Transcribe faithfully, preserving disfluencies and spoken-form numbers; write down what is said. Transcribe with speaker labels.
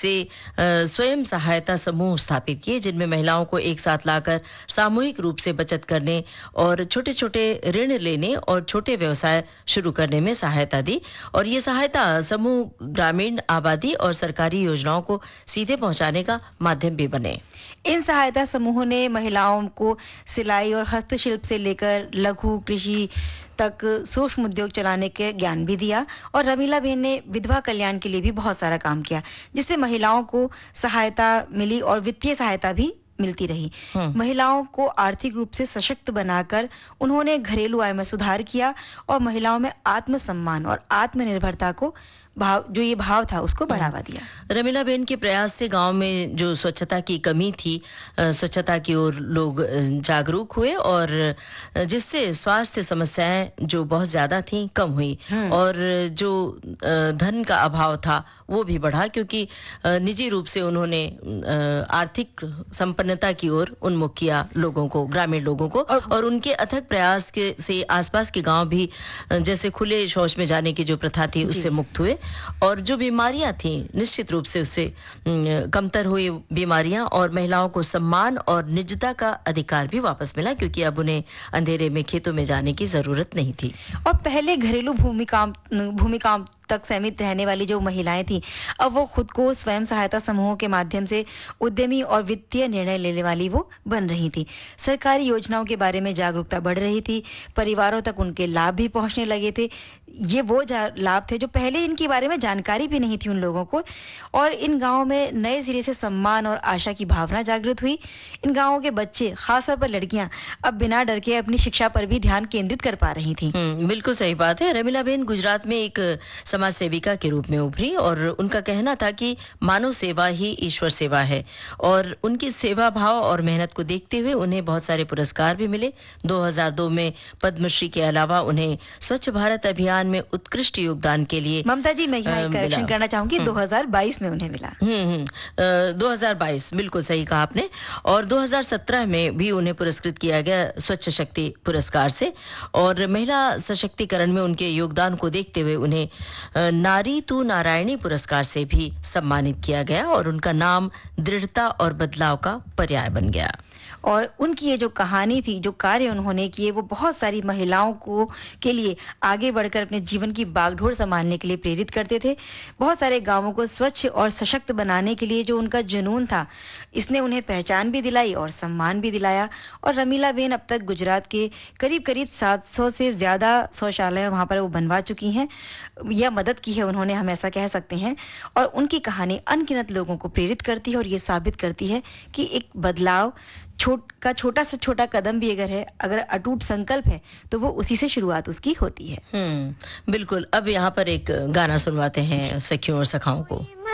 Speaker 1: से अ, स्वयं सहायता समूह स्थापित किए, जिनमें महिलाओं को एक साथ लाकर सामूहिक रूप से बचत करने और छोटे-छोटे ऋण लेने और छोटे व्यवसाय शुरू करने में सहायता दी। और ये सहायता समूह ग्रामीण आबादी और सरकारी योजनाओं को सीधे पहुंचाने का माध्यम भी बने।
Speaker 2: इन सहायता समूहों ने महिलाओं को सिलाई और हस्तशिल्प से लेकर लघु कृषि तक सूक्ष्म उद्योग चलाने के ज्ञान भी दिया। और रमीला बहन ने विधवा कल्याण के लिए भी बहुत सारा काम किया, जिससे महिलाओं को सहायता मिली और वित्तीय सहायता भी मिलती रही। महिलाओं को आर्थिक रूप से सशक्त बनाकर उन्होंने घरेलू आय में सुधार किया और महिलाओं में आत्मसम्मान और आत्मनिर्भरता को भाव जो ये भाव था उसको बढ़ावा दिया।
Speaker 1: रमीला बेन के प्रयास से गांव में जो स्वच्छता की कमी थी, अ, स्वच्छता की ओर लोग अ, जागरूक हुए और अ, जिससे स्वास्थ्य समस्याएं जो बहुत ज्यादा थीं कम हुई और जो अ, धन का अभाव था वो भी बढ़ा, क्योंकि अ, निजी रूप से उन्होंने अ, आर्थिक संपन्नता की ओर उन्मुख किया लोगों को, ग्रामीण लोगों को। और, और उनके अथक प्रयास के से आसपास के गांव भी अ, जैसे खुले शौच में जाने की जो प्रथा थी उससे मुक्त हुए और जो बीमारियां थी निश्चित रूप से उससे अम, कमतर हुई बीमारियां, और महिलाओं को सम्मान और निजता का अधिकार भी वापस मिला, क्योंकि अब उन्हें अंधेरे में खेतों में जाने की जरूरत नहीं थी।
Speaker 2: और पहले घरेलू भूमिका भूमिका तक सीमित रहने वाली जो महिलाएं थीं, अब वो खुद को स्वयं सहायता समूहों के माध्यम से उद्यमी और वित्तीय निर्णय लेने वाली वो बन रही थी। सरकारी योजनाओं के बारे में जागरूकता बढ़ रही थी, परिवारों तक उनके लाभ भी पहुंचने लगे थे। ये वो लाभ थे जो पहले इनके बारे में जानकारी भी नहीं थी उन लोगों को। और इन गाँवों में नए सिरे से सम्मान और आशा की भावना जागृत हुई। इन गाँवों के बच्चे, खासतौर पर लड़कियां, अब बिना डर के अपनी शिक्षा पर भी ध्यान केंद्रित कर पा रही थी।
Speaker 1: बिल्कुल सही बात है। रमीला बेन गुजरात में एक समाज सेविका के रूप में उभरी और उनका कहना था कि मानव सेवा ही ईश्वर सेवा है, और उनकी सेवा भाव और मेहनत को देखते हुए उन्हें बहुत सारे पुरस्कार भी मिले। दो हज़ार दो में पद्मश्री के अलावा उन्हें स्वच्छ भारत अभियान में उत्कृष्ट योगदान के लिए
Speaker 2: ममता जी, मैं यहाँ करेक्शन करना चाहूंगी, दो हज़ार बाईस में उन्हें मिला।
Speaker 1: हम्म दो हज़ार बाईस, बिल्कुल सही कहा आपने। और दो हज़ार सत्रह में भी उन्हें पुरस्कृत किया गया स्वच्छ शक्ति पुरस्कार से। और महिला सशक्तिकरण में उनके योगदान को देखते हुए उन्हें नारी तू नारायणी पुरस्कार से भी सम्मानित किया गया और उनका नाम दृढ़ता और बदलाव का पर्याय बन गया।
Speaker 2: और उनकी ये जो कहानी थी, जो कार्य उन्होंने किए, वो बहुत सारी महिलाओं को के लिए आगे बढ़कर अपने जीवन की बागडोर संभालने के लिए प्रेरित करते थे। बहुत सारे गांवों को स्वच्छ और सशक्त बनाने के लिए जो उनका जुनून था, इसने उन्हें पहचान भी दिलाई और सम्मान भी दिलाया। और रमीला बेन अब तक गुजरात के करीब करीब सात सौ से ज़्यादा शौचालय वहाँ पर वो बनवा चुकी हैं, या मदद की है उन्होंने, हम ऐसा कह सकते हैं। और उनकी कहानी अनगिनत लोगों को प्रेरित करती है और ये साबित करती है कि एक बदलाव छोट का छोटा से छोटा कदम भी अगर है, अगर अटूट संकल्प है, तो वो उसी से शुरुआत उसकी होती है।
Speaker 1: हम्म बिल्कुल। अब यहाँ पर एक गाना सुनवाते हैं सखियों और सखाओं को।